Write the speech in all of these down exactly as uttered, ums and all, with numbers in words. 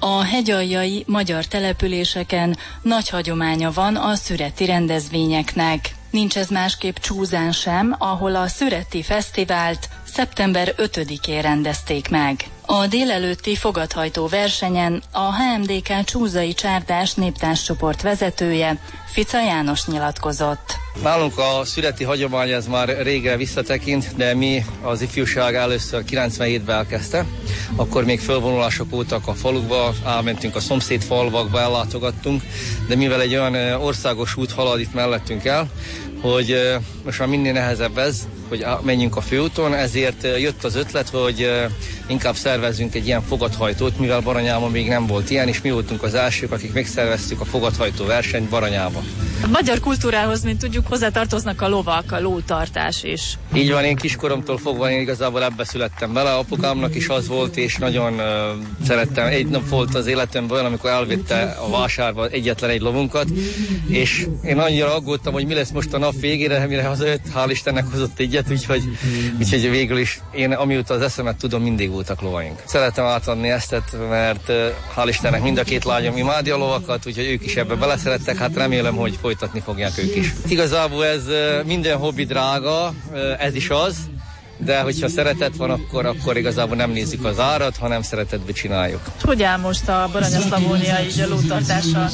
A hegyaljai magyar településeken nagy hagyománya van a szüreti rendezvényeknek. Nincs ez másképp Csúzán sem, ahol a Szüreti Fesztivált szeptember ötödikén rendezték meg. A délelőtti fogadhajtó versenyen a há em dé ká Csúzai Csárdás néptánccsoport vezetője, Fica János nyilatkozott. Nálunk a szüreti hagyomány ez már régre visszatekint, de mi az ifjúság először kilencvenhétben elkezdte. Akkor még fölvonulások voltak a falukba, elmentünk a szomszéd falvakba, ellátogattunk, de mivel egy olyan országos út halad itt mellettünk el, hogy most már minél nehezebb ez, hogy menjünk a főúton, ezért jött az ötlet, hogy inkább szervezzünk egy ilyen fogadhajtót, mivel Baranyában még nem volt ilyen, és mi voltunk az elsők, akik megszerveztük a fogadhajtó versenyt Baranyában. A magyar kultúrához, mint tudjuk, hozzátartoznak a lovak, a lótartás is. Így van, én kiskoromtól fogva én igazából ebbe születtem bele, apukámnak is az volt, és nagyon uh, szerettem. Egy nap volt az életemben olyan, amikor elvitte a vásárba egyetlen egy lovunkat, és én annyira aggódtam, hogy mi lesz most a nap végére, mire hazajött, hál' Istennek hozott egyet, úgyhogy, úgyhogy végül is én amióta az eszemet tudom, mindig voltak lovaink. Szeretem átadni ezt, mert uh, hál' Istennek mind a két lányom imádja a lovakat, úgyhogy ők is ebbe beleszerettek, hát remélem, hogy folytatni fogják ők is. Igazából ez minden hobbi drága, ez is az, de hogyha szeretet van, akkor, akkor igazából nem nézzük az árat, hanem szeretetbe csináljuk. Hogy áll most a Baranya-Szlavónia így a lótartással?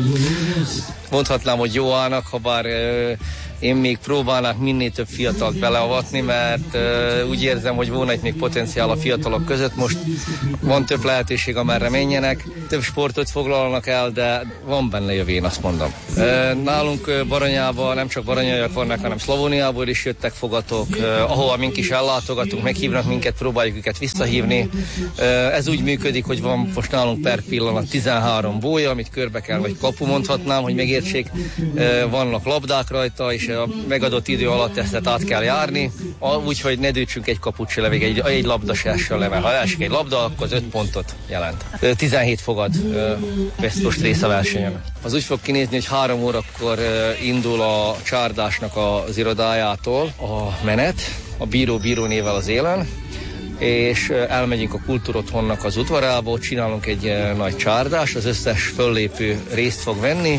Mondhatnám, hogy jó állnak, ha bár én még próbálnák minél több fiatalt beleavatni, mert uh, úgy érzem, hogy volna itt még potenciál a fiatalok között. Most van több lehetőség, amerre menjenek, több sportot foglalnak el, de van benne jövő, én azt mondom. Uh, nálunk uh, Baranyában nem csak baranyaiak vannak, hanem Szlavóniából is jöttek fogatók, uh, ahova mink is ellátogatunk, meghívnak minket, próbáljuk őket visszahívni. Uh, ez úgy működik, hogy van most nálunk per pillanat tizenhárom bója, amit körbe kell, vagy kapu mondhatnám, hogy megértsék. Uh, vannak labdák rajta, és a megadott idő alatt ezt át kell járni, úgyhogy ne dőtsünk egy kaput se le, egy, egy labda se essen le, mert ha esik egy labda, akkor az öt pontot jelent. tizenhét fogad vesz most részt a versenyen. Az úgy fog kinézni, hogy három órakor indul a csárdásnak az irodájától a menet, a bíró-bírónével az élen, és elmegyünk a kultúrotthonnak az udvarába, csinálunk egy nagy csárdást, az összes föllépő részt fog venni,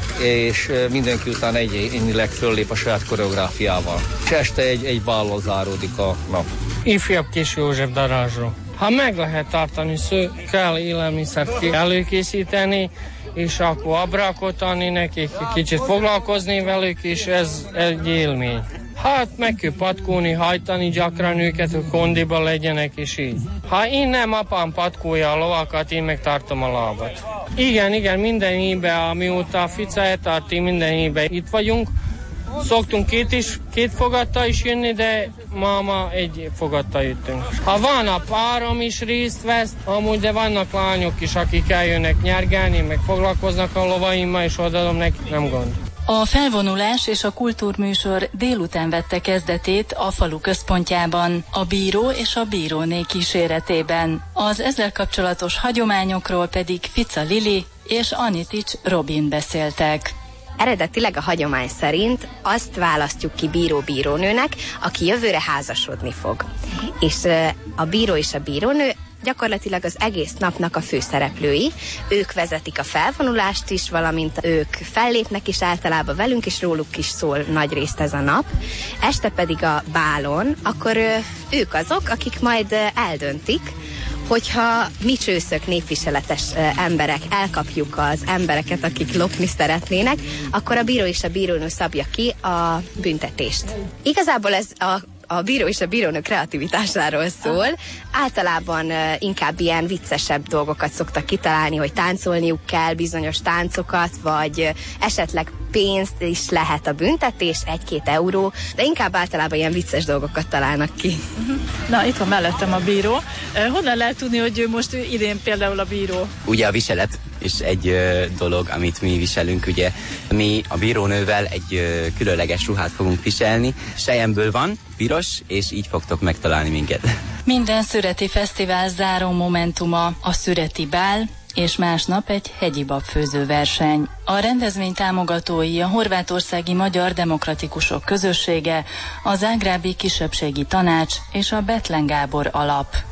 és mindenki után egyénileg föllép a saját koreográfiával. És este egy, egy bállal záródik a nap. Ifjabb Kis József darázsról. Ha meg lehet tartani, szó, kell élelmiszert előkészíteni, és akkor abrakot adni nekik, kicsit foglalkozni velük, és ez egy élmény. Hát meg kell patkóni, hajtani gyakran őket, hogy kondiba legyenek, és így. Ha én nem apám patkója a lovakat, én meg tartom a lábat. Igen, igen, minden évben, amióta a Fica eltarti, minden évben itt vagyunk. Szoktunk két, is, két fogattal is jönni, de máma egy fogattal jöttünk. Ha van a párom is részt vesz, amúgy, de vannak lányok is, akik eljönnek nyergelni, meg foglalkoznak a lovaimmal, és odaadom nekik, nem gond. A felvonulás és a kultúrműsor délután vette kezdetét a falu központjában, a bíró és a bíróné kíséretében. Az ezzel kapcsolatos hagyományokról pedig Fica Lili és Anitics Robin beszéltek. Eredetileg a hagyomány szerint azt választjuk ki bíró-bírónőnek, aki jövőre házasodni fog. És a bíró és a bírónő gyakorlatilag az egész napnak a főszereplői. Ők vezetik a felvonulást is, valamint ők fellépnek is általában velünk, és róluk is szól nagyrészt ez a nap. Este pedig a bálon, akkor ők azok, akik majd eldöntik, hogyha mi csőszök, népviseletes emberek elkapjuk az embereket, akik lopni szeretnének, akkor a bíró és a bírónő szabja ki a büntetést. Igazából ez a A bíró és a bírónő kreativitásáról szól. Általában uh, inkább ilyen viccesebb dolgokat szoktak kitalálni, hogy táncolniuk kell bizonyos táncokat, vagy uh, esetleg pénzt is lehet a büntetés, egy-két euró, de inkább általában ilyen vicces dolgokat találnak ki. Na, itt van mellettem a bíró. Uh, honnan lehet tudni, hogy ő most idén például a bíró? Ugye a viselet és egy ö, dolog, amit mi viselünk, ugye mi a bírónővel egy ö, különleges ruhát fogunk viselni. Selyemből van, piros, és így fogtok megtalálni minket. Minden szüreti fesztivál záró momentuma a szüreti bál, és másnap egy hegyi babfőző verseny. A rendezvény támogatói a Horvátországi Magyar Demokratikusok Közössége, a Zágrábi Kisebbségi Tanács és a Bethlen Gábor Alap.